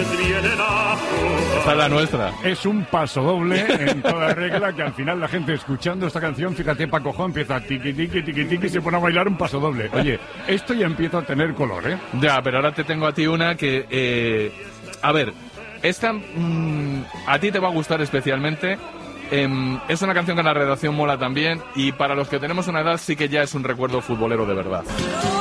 Esta es la nuestra. Es un paso doble en toda regla que al final la gente escuchando esta canción, fíjate, Paco Jo empieza tiqui tiqui tiqui tiqui y se pone a bailar un paso doble. Oye, esto ya empieza a tener color, ¿eh? Ya, pero ahora te tengo a ti una que... a ver, esta a ti te va a gustar especialmente. Es una canción que en la redacción mola también y para los que tenemos una edad sí que ya es un recuerdo futbolero de verdad.